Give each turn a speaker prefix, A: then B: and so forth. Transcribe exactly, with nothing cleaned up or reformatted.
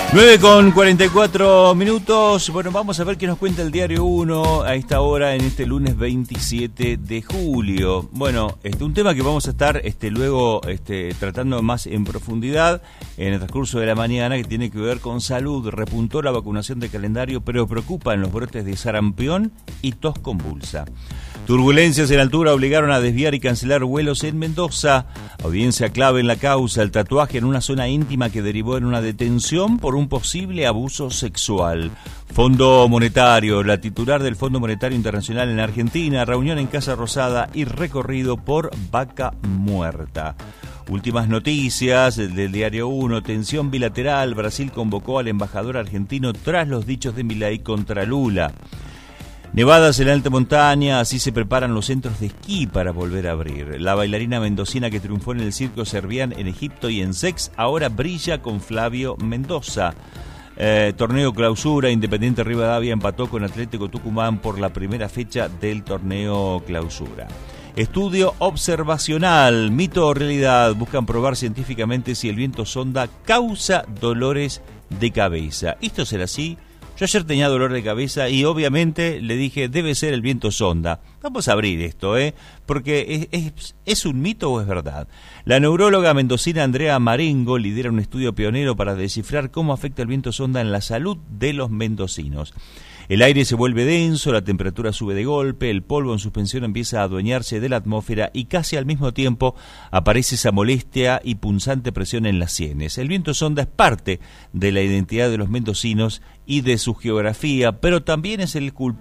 A: nueve con cuarenta y cuatro minutos. Bueno, vamos a ver qué nos cuenta el Diario uno a esta hora en este lunes veintisiete de julio. Bueno, este, un tema que vamos a estar este, luego este, tratando más en profundidad en el transcurso de la mañana, que tiene que ver con salud. Repuntó la vacunación de calendario, pero preocupan los brotes de sarampión y tos convulsa. Turbulencias en altura obligaron a desviar y cancelar vuelos en Mendoza. Audiencia clave en la causa, el tatuaje en una zona íntima que derivó en una detención por un posible abuso sexual. Fondo Monetario, la titular del Fondo Monetario Internacional en Argentina, reunión en Casa Rosada y recorrido por Vaca Muerta. Últimas noticias del Diario uno, tensión bilateral, Brasil convocó al embajador argentino tras los dichos de Milei contra Lula. Nevadas en la alta montaña, así se preparan los centros de esquí para volver a abrir. La bailarina mendocina que triunfó en el circo Servián en Egipto y en Sex ahora brilla con Flavio Mendoza. Eh, torneo Clausura, Independiente Rivadavia empató con Atlético Tucumán por la primera fecha del torneo Clausura. Estudio observacional, mito o realidad, buscan probar científicamente si el viento sonda causa dolores de cabeza. ¿Esto será así? Yo ayer tenía dolor de cabeza y obviamente le dije, debe ser el viento sonda. Vamos a abrir esto, ¿eh? Porque es, es, ¿es un mito o es verdad? La neuróloga mendocina Andrea Marengo lidera un estudio pionero para descifrar cómo afecta el viento sonda en la salud de los mendocinos. El aire se vuelve denso, la temperatura sube de golpe, el polvo en suspensión empieza a adueñarse de la atmósfera y casi al mismo tiempo aparece esa molestia y punzante presión en las sienes. El viento sonda es parte de la identidad de los mendocinos y de su geografía, pero también es el culpable